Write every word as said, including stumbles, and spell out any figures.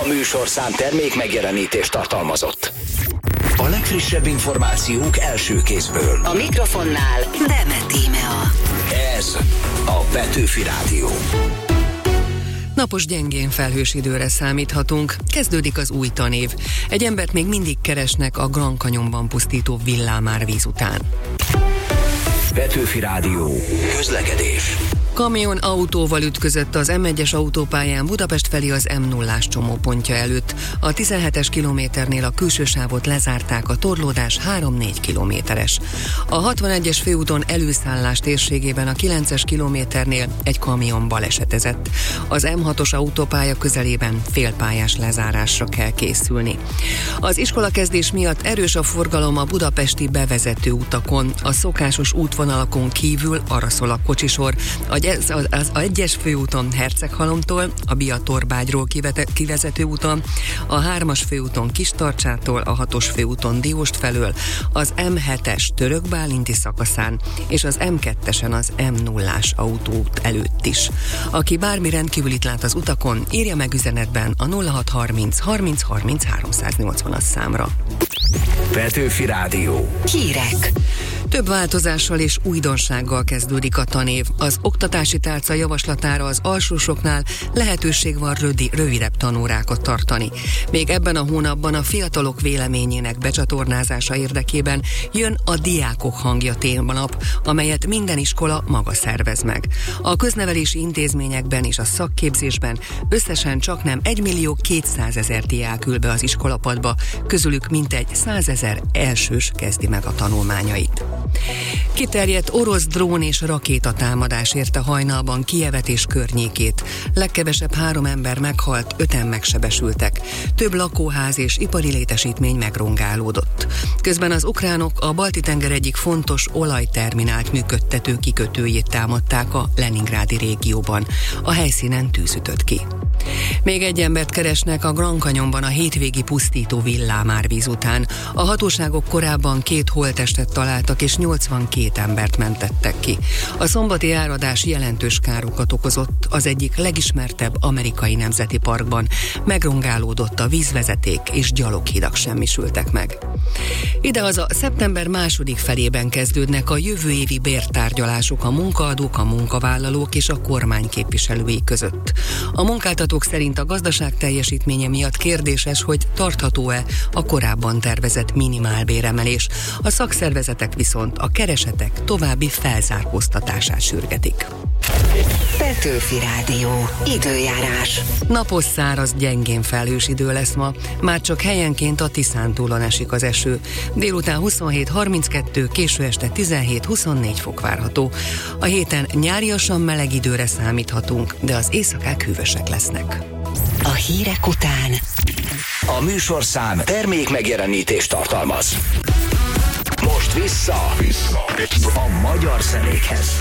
A műsorszám termék megjelenítést tartalmazott. A legfrissebb információk első kézből. A mikrofonnál Demet Tímea. Ez a Petőfi Rádió. Napos gyengén felhős időre számíthatunk. Kezdődik az új tanév. Egy embert még mindig keresnek a Grand Canyonban pusztító villámárvíz után. Petőfi Rádió. Közlekedés. Kamion autóval ütközött az em egyes autópályán Budapest felé az em nullás csomópontja előtt. A tizenhetes kilométernél a külső sávot lezárták, a torlódás három-négy kilométeres. A hatvanegyes főúton előszállás térségében a kilences kilométernél egy kamion balesetezett. Az em hatos autópálya közelében félpályás lezárásra kell készülni. Az iskolakezdés miatt erős a forgalom a budapesti bevezető utakon. A szokásos útvonalakon kívül arra szól a kocsisor, a Ez az, az egyes főúton Herceghalomtól, a Bia-Torbágyról kivete, kivezető úton, a hármas főúton Kistarcsától, a hatos főúton Dióst felől, az em hetes Törökbálinti szakaszán, és az em kettesen az em nullás autóút előtt is. Aki bármi rendkívülit lát az utakon, írja meg üzenetben a nulla hat harminc harminc harminc háromszáznyolcvanas számra. Petőfi Rádió. Hírek. Több változással és újdonsággal kezdődik a tanév. Az oktatási tárca javaslatára az alsósoknál lehetőség van rödi, rövidebb tanórákat tartani. Még ebben a hónapban a fiatalok véleményének becsatornázása érdekében jön a Diákok Hangja témanap, amelyet minden iskola maga szervez meg. A köznevelési intézményekben és a szakképzésben összesen csaknem egymillió kétszázezer diák ül be az iskolapadba, közülük mintegy százezer elsős kezdi meg a tanulmányait. Kiterjedt orosz drón és rakétatámadás érte hajnalban Kijevet és környékét. Legkevesebb három ember meghalt, öten megsebesültek. Több lakóház és ipari létesítmény megrongálódott. Közben az ukránok a Balti-tenger egyik fontos olajterminált működtető kikötőjét támadták a Leningrádi régióban. A helyszínen tűz ütött ki. Még egy embert keresnek a Grand Canyonban a hétvégi pusztító villámárvíz után. A hatóságok korábban két holttestet találtak és nyolcvankét embert mentettek ki. A szombati áradás jelentős károkat okozott az egyik legismertebb amerikai nemzeti parkban. Megrongálódott a vízvezeték és gyaloghidak semmisültek meg. Idehaza szeptember második felében kezdődnek a jövő évi bértárgyalások a munkaadók, a munkavállalók és a kormány képviselői között. A munkáltatók szerint a gazdaság teljesítménye miatt kérdéses, hogy tartható-e a korábban tervezett minimálbéremelés. A szakszervezetek viszont a keresetek további felzárkóztatását sürgetik. Petőfi Rádió. Időjárás. Napos, száraz, gyengén felhős idő lesz ma, már csak helyenként a Tiszántúlon esik az eső. Délután huszonhét harminckettő, késő este tizenhét huszonnégy fok várható. A héten nyáriasan meleg időre számíthatunk, de az éjszakák hűvösek lesznek. A hírek után A műsorszám termék megjelenítést tartalmaz. Most vissza, vissza a magyar zenékhez.